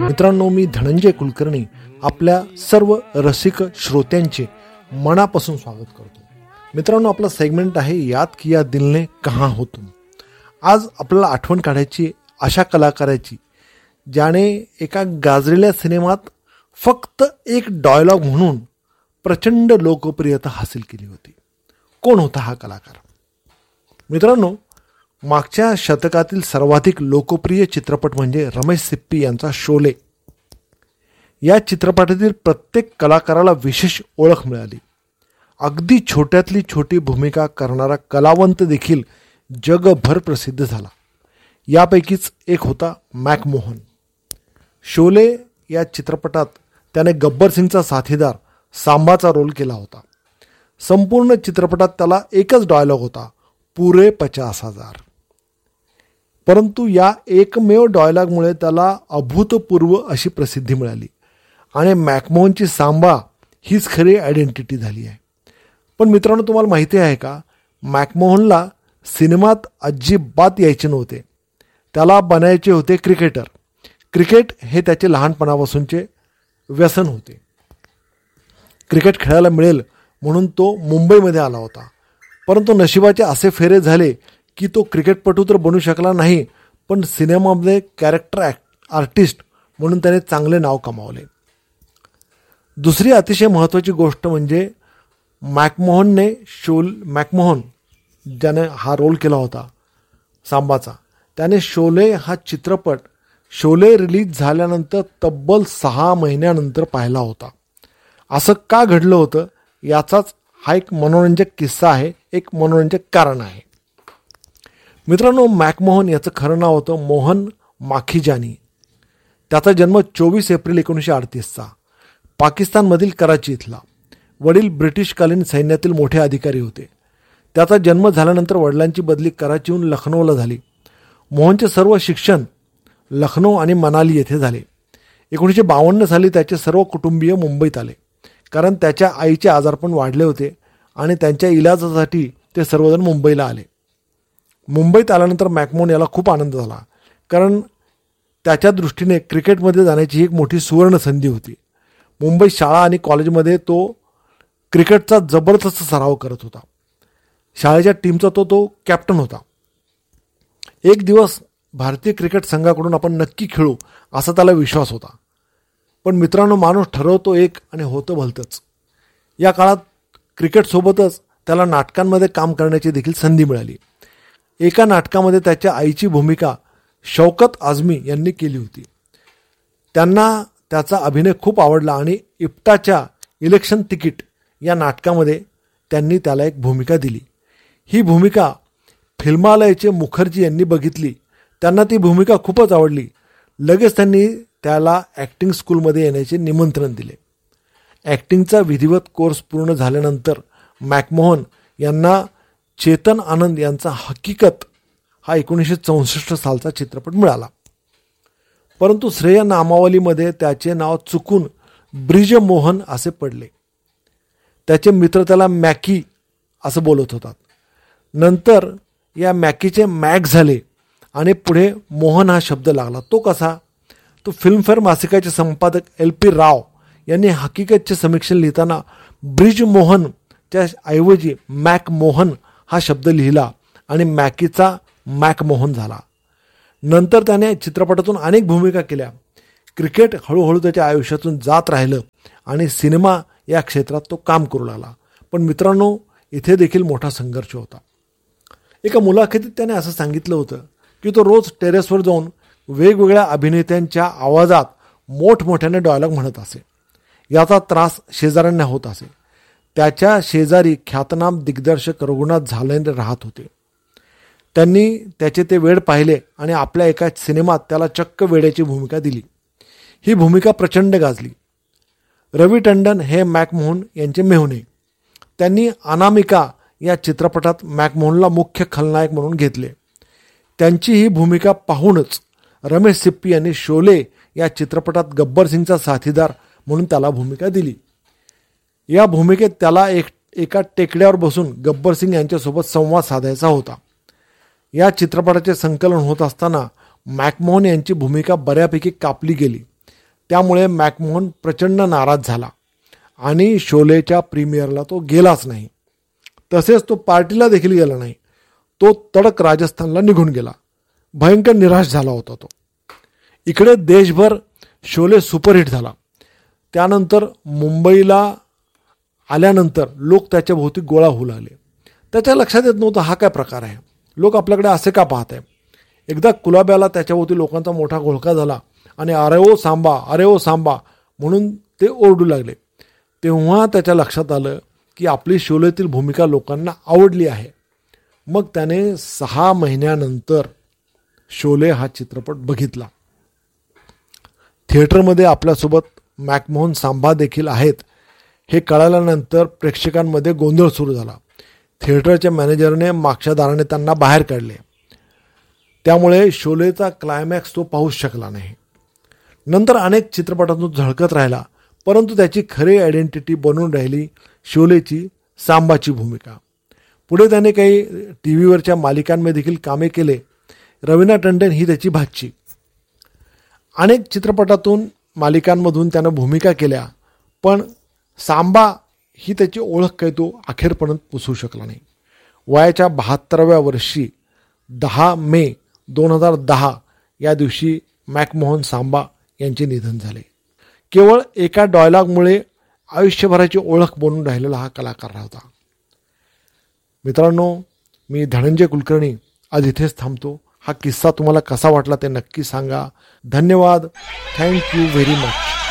मित्रांनो, मी धनंजय कुलकर्णी आपल्या सर्व रसिक श्रोत्यांचे मनापासून स्वागत करतो. मित्रांनो, आपला सेगमेंट आहे याद किया दिल ने कहाँ हो तुम. आज आपल्याला आठवण काढायची अशा कलाकाराची ज्याने एका गाजलेल्या सिनेमात फक्त एक डायलॉग म्हणून प्रचंड लोकप्रियता हासिल केली होती. कोण होता हा कलाकार? मित्रांनो, मागच्या शतकातील सर्वाधिक लोकप्रिय चित्रपट म्हणजे रमेश सिप्पी यांचा शोले. या चित्रपटातील प्रत्येक कलाकाराला विशेष ओळख मिळाली. अगदी छोट्यातली छोटी भूमिका करणारा कलावंत देखील जगभर प्रसिद्ध झाला. यापैकीच एक होता मॅकमोहन. शोले या चित्रपटात त्याने गब्बर सिंगचा साथीदार सांबाचा रोल केला होता. संपूर्ण चित्रपटात त्याला एकच डायलॉग होता, पुरे 50,000. परंतु या एकमेव डायलॉगमुळे त्याला अभूतपूर्व अशी प्रसिद्धी मिळाली आणि मॅकमोहनची सांबा हीच खरी आयडेंटिटी झाली आहे. पण मित्रांनो, तुम्हाला माहिती आहे का, मॅकमोहनला सिनेमात अजिबात यायचे नव्हते. त्याला बनायचे होते क्रिकेटर. क्रिकेट हे त्याचे लहानपणापासूनचे व्यसन होते. क्रिकेट खेळायला मिळेल म्हणून तो मुंबईमध्ये आला होता. परंतु नशिबाचे असे फेरे झाले की तो क्रिकेटपटू तर बनू शकला नाही, पण सिनेमामध्ये कॅरेक्टर आर्टिस्ट म्हणून त्याने चांगले नाव कमावले. दुसरी अतिशय महत्त्वाची गोष्ट म्हणजे मॅकमोहन ज्याने हा रोल केला होता सांबाचा, त्याने शोले हा चित्रपट शोले रिलीज झाल्यानंतर तब्बल 6 महिन्यानंतर पाहिला होता. असं का घडलं होतं याचाच हा एक मनोरंजक किस्सा आहे, एक मनोरंजक कारण आहे. मित्रांनो, मॅकमोहन याचं खरं नाव होतं मोहन माखीजानी. त्याचा जन्म 24 एप्रिल 1938 पाकिस्तानमधील कराची इथला. वडील ब्रिटिशकालीन सैन्यातील मोठे अधिकारी होते. त्याचा जन्म झाल्यानंतर वडिलांची बदली कराचीहून लखनौला झाली. मोहनचे सर्व शिक्षण लखनौ आणि मनाली येथे झाले. 1952 साली त्याचे सर्व कुटुंबीय मुंबईत आले, कारण त्याच्या आईचे आजारपण वाढले होते आणि त्यांच्या इलाजासाठी ते सर्वजण मुंबईला आले. मुंबईत आल्यानंतर मॅकमोहन याला खूप आनंद झाला, कारण त्याच्या दृष्टीने क्रिकेटमध्ये जाण्याची एक मोठी सुवर्ण संधी होती. मुंबई शाळा आणि कॉलेजमध्ये तो क्रिकेटचा जबरदस्त सराव करत होता. शाळेच्या टीमचा तो कॅप्टन होता. एक दिवस भारतीय क्रिकेट संघाकडून आपण नक्की खेळू असा त्याला विश्वास होता. पण मित्रांनो, माणूस ठरवतो एक आणि होतं भलतंच. या काळात क्रिकेटसोबतच त्याला नाटकांमध्ये काम करण्याची देखील संधी मिळाली. एका नाटकामध्ये त्याच्या आईची भूमिका शौकत आझमी यांनी केली होती. त्यांना त्याचा अभिनय खूप आवडला आणि इप्टाच्या इलेक्शन तिकीट या नाटकामध्ये त्यांनी त्याला एक भूमिका दिली. ही भूमिका फिल्मालयाचे मुखर्जी यांनी बघितली. त्यांना ती भूमिका खूपच आवडली. लगेच त्यांनी त्याला ॲक्टिंग स्कूलमध्ये येण्याचे निमंत्रण दिले. ॲक्टिंगचा विधिवत कोर्स पूर्ण झाल्यानंतर मॅकमोहन यांना चेतन आनंद यांचा हकीकत हा 1964 सालचा चित्रपट मिळाला. परंतु श्रेय नामावलीमध्ये त्याचे नाव चुकून ब्रिजमोहन असे पडले. त्याचे मित्र त्याला मॅकी असं बोलत होतात. नंतर या मॅकीचे मॅक झाले आणि पुढे मोहन हा शब्द लागला. तो कसा? तो फिल्मफेअर मासिकाचे संपादक LP राव यांनी हकीकतचे समीक्षण लिहिताना ब्रिजमोहनच्या ऐवजी मॅकमोहन हा शब्द लिहिला आणि मॅकीचा मॅकमोहन झाला. नंतर त्याने चित्रपटातून अनेक भूमिका केल्या. क्रिकेट हळूहळू त्याच्या आयुष्यातून जात राहिलं आणि सिनेमा या क्षेत्रात तो काम करू लागला. पण मित्रांनो, इथे देखील मोठा संघर्ष होता. एका मुलाखतीत त्याने असं सांगितलं होतं की तो रोज टेरेसवर जाऊन वेगवेगळ्या अभिनेत्यांच्या आवाजात मोठमोठ्याने डायलॉग म्हणत असे. याचा त्रास शेजाऱ्यांना होत असे. त्याच्या शेजारी ख्यातनाम दिग्दर्शक रघुनाथ झालेंद्र राहत होते. त्यांनी त्याचे ते वेड पाहिले आणि आपल्या एका सिनेमात त्याला चक्क वेड्याची भूमिका दिली. ही भूमिका प्रचंड गाजली. रवी टंडन हे मॅकमोहन यांचे मेहुणे. त्यांनी अनामिका या चित्रपटात मॅकमोहनला मुख्य खलनायक म्हणून घेतले. त्यांची ही भूमिका पाहूनच रमेश सिप्पी यांनी शोले या चित्रपटात गब्बर सिंगचा साथीदार म्हणून त्याला भूमिका दिली. या भूमिकेत त्याला एका टेकड्यावर बसून गब्बर सिंग यांच्यासोबत संवाद साधायचा होता. या चित्रपटाचे संकलन होत असताना मॅकमोहन यांची भूमिका बऱ्यापैकी कापली गेली. त्यामुळे मॅकमोहन प्रचंड नाराज झाला आणि शोलेच्या प्रीमियरला तो गेलाच नाही. तसेच तो पार्टीला देखील गेला नाही. तो तडक राजस्थानला निघून गेला. भयंकर निराश झाला होता तो. इकडे देशभर शोले सुपरहिट झाला. त्यानंतर मुंबईला आल्यानंतर लोक त्याच्या भोवती गोळा होऊ लागले. त्याच्या लक्षात येत नव्हतं हा काय प्रकार आहे, लोक आपल्याकडे असे का पाहत आहे. एकदा कुलाब्याला त्याच्याभोवती लोकांचा मोठा घोळका झाला आणि अरे ओ सांबा, अरे ओ सांबा म्हणून ते ओरडू लागले. तेव्हा त्याच्या लक्षात आलं की आपली शोलेतील भूमिका लोकांना आवडली आहे. मग त्याने 6 महिन्यानंतर शोले हा चित्रपट बघितला. थिएटरमध्ये आपल्यासोबत मॅकमोहन सांबा देखील आहेत हे कळाल्यानंतर प्रेक्षकांमध्ये गोंधळ सुरू झाला. थिएटरच्या मॅनेजरने मागच्या दाराने त्यांना बाहेर काढले. त्यामुळे शोलेचा क्लायमॅक्स तो पाहूच शकला नाही. नंतर अनेक चित्रपटातून झळकत राहिला, परंतु त्याची खरी आयडेंटिटी बनून राहिली शोलेची सांबाची भूमिका. पुढे त्याने काही टी व्हीवरच्या मालिकांमध्ये देखील कामे केले. रवीना टंडन ही त्याची भाची. अनेक चित्रपटातून मालिकांमधून त्यानं भूमिका केल्या, पण सांबा ही त्याची ओळख काही तो अखेरपर्यंत पुसू शकला नाही. वयाच्या 72व्या वर्षी 10 मे 2010 या दिवशी मॅकमोहन सांबा यांचे निधन झाले. केवळ एका डायलॉगमुळे आयुष्यभराची ओळख बनून राहिलेला हा कलाकार होता. मित्रांनो, मी धनंजय कुलकर्णी आज इथेच थांबतो. हा किस्सा तुम्हाला कसा वाटला ते नक्की सांगा. धन्यवाद. Thank you very much.